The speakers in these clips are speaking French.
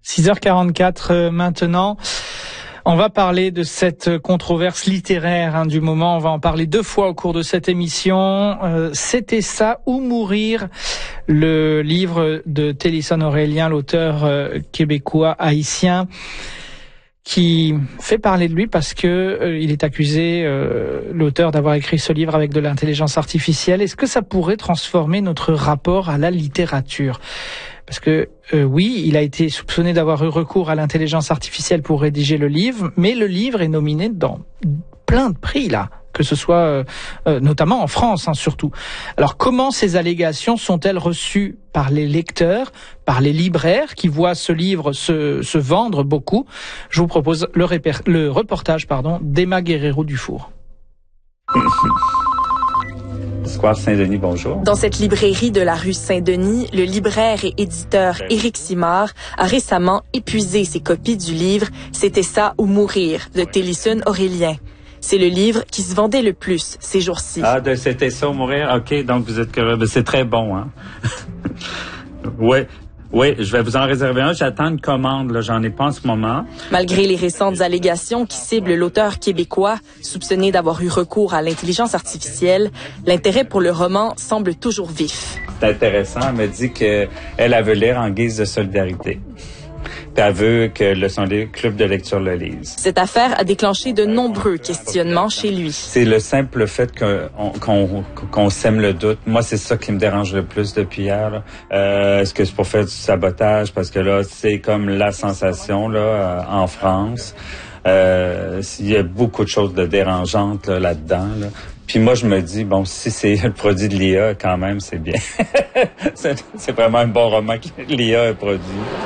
6h44 maintenant. On va parler de cette controverse littéraire du moment. On va en parler 2 fois au cours de cette émission. C'était ça ou mourir, le livre de Télisson Aurélien, l'auteur québécois haïtien, qui fait parler de lui parce que il est accusé, l'auteur, d'avoir écrit ce livre avec de l'intelligence artificielle. Est-ce que ça pourrait transformer notre rapport à la littérature ? Parce que oui, il a été soupçonné d'avoir eu recours à l'intelligence artificielle pour rédiger le livre, mais le livre est nominé dans plein de prix là, que ce soit notamment en France surtout. Alors comment ces allégations sont-elles reçues par les lecteurs, par les libraires qui voient ce livre se vendre beaucoup? Je vous propose le reportage d'Emma Guerrero-Dufour. Square Saint-Denis, bonjour. Dans cette librairie de la rue Saint-Denis, le libraire et éditeur Éric Simard a récemment épuisé ses copies du livre « C'était ça ou mourir » de Télisson Aurélien. C'est le livre qui se vendait le plus ces jours-ci. Ah, de C'était ça ou mourir? OK, donc vous êtes curieux. C'est très bon, hein? Oui, je vais vous en réserver un. J'attends une commande, là. J'en ai pas en ce moment. Malgré les récentes allégations qui ciblent l'auteur québécois, soupçonné d'avoir eu recours à l'intelligence artificielle, l'intérêt pour le roman semble toujours vif. C'est intéressant. Elle me dit qu'elle veut lire en guise de solidarité. Puis elle veut que son club de lecture le lise. Cette affaire a déclenché de nombreux questionnements chez lui. C'est le simple fait qu'on sème le doute. Moi, c'est ça qui me dérange le plus depuis hier. Là. Est-ce que c'est pour faire du sabotage? Parce que là, c'est comme la sensation là en France. Il y a beaucoup de choses de dérangeantes là-dedans. Là. Puis moi, je me dis, bon, si c'est le produit de l'IA, quand même, c'est bien. c'est vraiment un bon roman que l'IA a produit.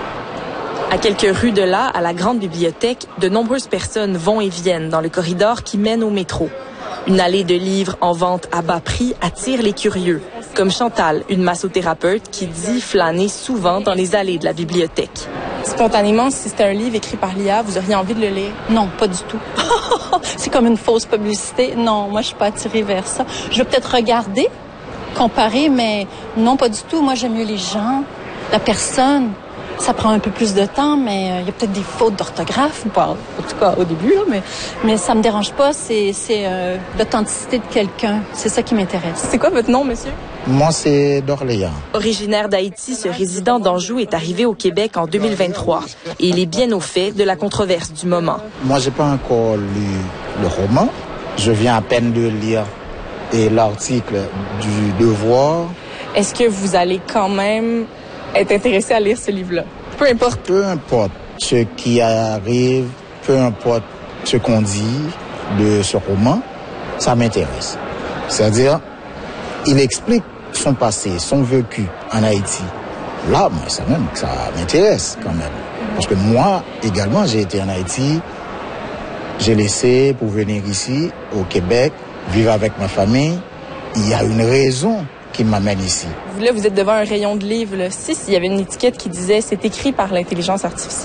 À quelques rues de là, à la grande bibliothèque, de nombreuses personnes vont et viennent dans le corridor qui mène au métro. Une allée de livres en vente à bas prix attire les curieux, comme Chantal, une massothérapeute qui dit flâner souvent dans les allées de la bibliothèque. Spontanément, si c'était un livre écrit par l'IA, vous auriez envie de le lire? Non, pas du tout. C'est comme une fausse publicité. Non, moi, je suis pas attirée vers ça. Je vais peut-être regarder, comparer, mais non, pas du tout. Moi, j'aime mieux les gens, la personne. Ça prend un peu plus de temps, mais il y a peut-être des fautes d'orthographe, en tout cas au début, là, mais ça me dérange pas. C'est l'authenticité de quelqu'un. C'est ça qui m'intéresse. C'est quoi votre nom, monsieur? Moi, c'est d'Orléans. Originaire d'Haïti, ce résident d'Anjou est arrivé au Québec en 2023 et il est bien au fait de la controverse du moment. Moi, j'ai pas encore lu le roman. Je viens à peine de lire l'article du Devoir. Est-ce que vous allez quand même être intéressé à lire ce livre-là? Peu importe. Peu importe ce qui arrive, peu importe ce qu'on dit de ce roman, ça m'intéresse. C'est-à-dire, il explique son passé, son vécu en Haïti. Là, moi, ça m'intéresse quand même. Parce que moi, également, j'ai été en Haïti. J'ai laissé pour venir ici, au Québec, vivre avec ma famille. Il y a une raison qui m'amène ici. Là, vous êtes devant un rayon de livres. Là. S'il y avait une étiquette qui disait « C'est écrit par l'intelligence artificielle ».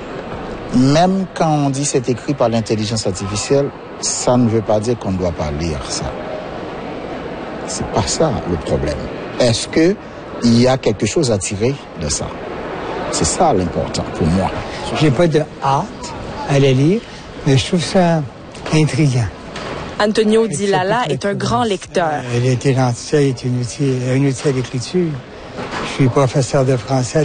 Même quand on dit « C'est écrit par l'intelligence artificielle », ça ne veut pas dire qu'on ne doit pas lire ça. C'est pas ça le problème. Est-ce que il y a quelque chose à tirer de ça? C'est ça l'important pour moi. J'ai pas de hâte à le lire, mais je trouve ça intriguant. Antonio Di Lalla est un grand lecteur. L'intelligence artificielle est un outil à l'écriture. Je suis professeur de français.